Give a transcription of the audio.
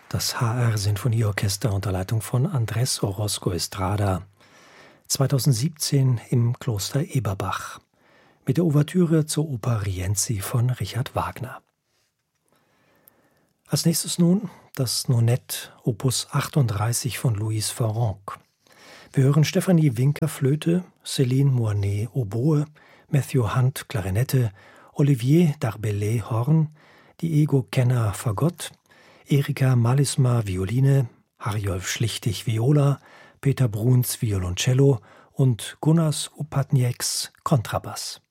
Das HR-Sinfonieorchester unter Leitung von Andrés Orozco Estrada, 2017 im Kloster Eberbach, mit der Ouvertüre zur Oper Rienzi von Richard Wagner. Als nächstes nun das Nonett Opus 38 von Louise Farrenc. Wir hören Stephanie Winker Flöte, Céline Moinet Oboe, Matthew Hunt Klarinette, Olivier Darbellay Horn, Diego Kenner Fagott, Erika Malisma Violine, Harjolf Schlichtig Viola, Peter Bruns Violoncello und Gunas Upatnieks Kontrabass.